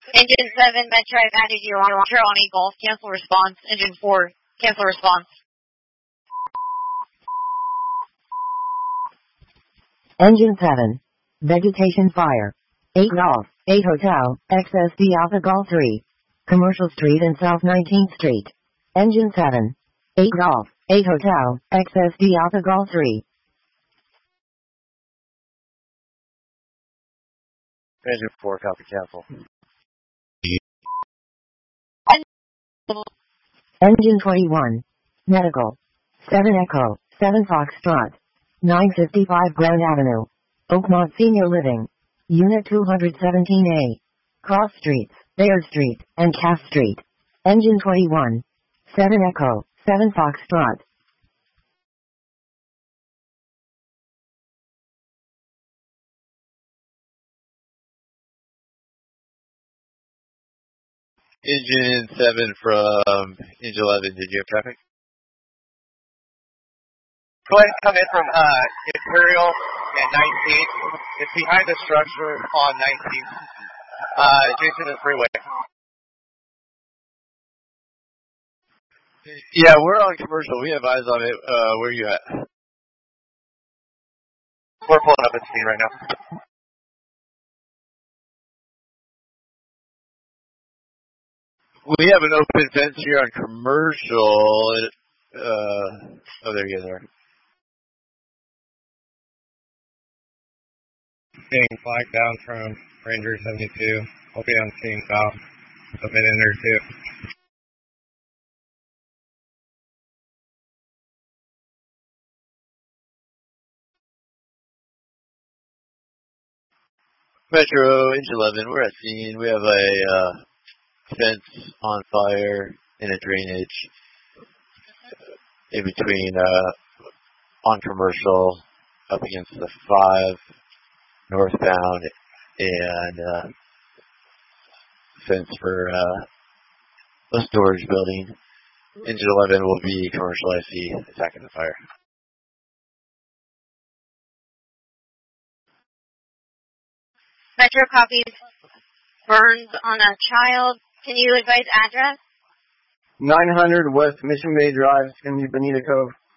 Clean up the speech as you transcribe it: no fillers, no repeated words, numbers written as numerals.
Engine 7, Metro, I've added you on Charlie Golf. Cancel response. Engine 4, cancel response. Engine 7. Vegetation fire. 8 Golf, 8 Hotel, XSD Alpha Golf 3. Commercial Street and South 19th Street. Engine 7. 8 Golf, 8 Hotel, XSD Alpha Golf 3. Engine 4, copy, cancel. Engine 21. Medical. 7 Echo, 7 Foxtrot. 955 Grand Avenue. Oakmont Senior Living. Unit 217A. Cross Streets, Bayard Street, and Cass Street. Engine 21. 7 Echo, 7 Foxtrot. Engine 7 from Engine 11, did you have traffic? Go ahead and come in from Imperial and 19th. It's behind the structure on 19th. Adjacent to the freeway. Yeah, we're on commercial. We have eyes on it. Where are you at? We're pulling up at speed right now. We have an open fence here on commercial. Oh, there you are. Seeing flag down from Ranger 72. Hoping I'm seeing south. A bit in there too. Metro, Engine 11, we're at scene. We have a fence on fire and a drainage in between on commercial up against the 5 northbound and fence for a storage building. Engine 11 will be commercial IC attacking the fire. Metro copies. Burns on a child. Can you advise address? 900 West Mission Bay Drive, it's going to be Bonita Cove.